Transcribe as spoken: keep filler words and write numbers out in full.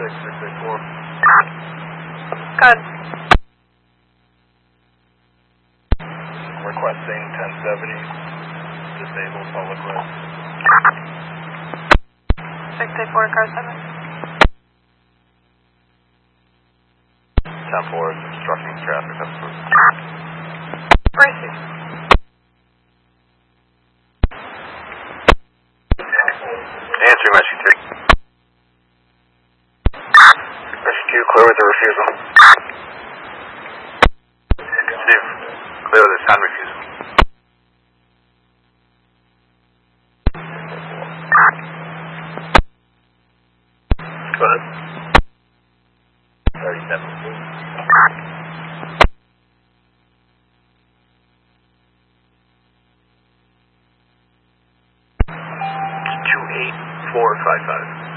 six six eight four. Good. Requesting ten seventy, disabled public road. six eight four, car seven. ten four is obstructing traffic. That's for Receive. answering rescue two. Rescue two, clear with the refusal. Steve, clear with the sound refusal. Go ahead. thirty-seven. two eight four five five.